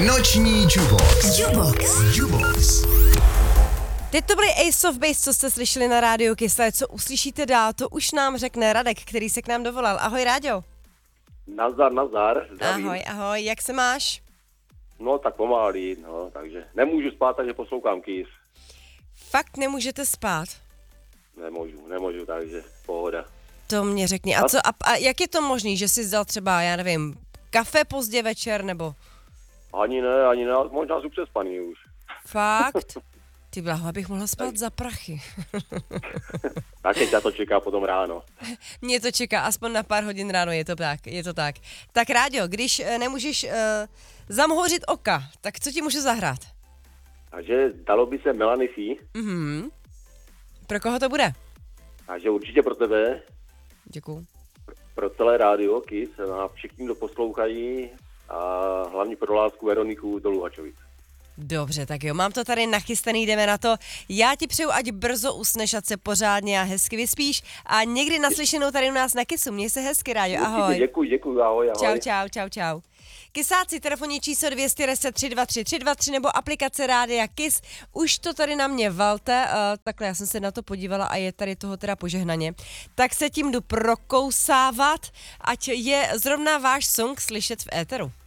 Noční Jubox. Jubox. Teď to byly Ace of Base, co jste slyšeli na rádiu Kiss, ale co uslyšíte dál, to už nám řekne Radek, který se k nám dovolal. Ahoj, Ráďo. Nazdar. Zdravím. Ahoj, jak se máš? No tak pomalý, no, takže nemůžu spát, takže poslouchám Kiss. Fakt nemůžete spát? Nemůžu, takže pohoda. To mě řekni. A jak je to možný, že jsi zdal třeba, já nevím, kafe pozdě večer, nebo? Ani ne, možná jsou přespaný už. Fakt? Ty blaho, abych mohla spát za prachy. Tak teď to čeká potom ráno. Mě to čeká aspoň na pár hodin ráno, je to tak. Tak Ráďo, když nemůžeš zamhouřit oka, tak co ti můžu zahrát? Takže dalo by se Melanie C. Pro koho to bude? Takže určitě pro tebe, Děkuju. pro celé rádio Kiss, a všichni, kdo poslouchají, a hlavně pro lásku Veroniku do Luhačovic. Dobře, tak jo, mám to tady nachystaný, jdeme na to. Já ti přeju, ať brzo usneš, ať se pořádně a hezky vyspíš a někdy naslyšenou tady u nás na Kissu. Měj se hezky, Ráďo, ahoj. Děkuji, ahoj. Čau. Kisáci, telefonní číslo 210 323 323 nebo aplikace Rádia Kiss. Už to tady na mě valte, takhle já jsem se na to podívala a je tady toho teda požehnaně. Tak se tím jdu prokousávat, ať je zrovna váš song slyšet v éteru.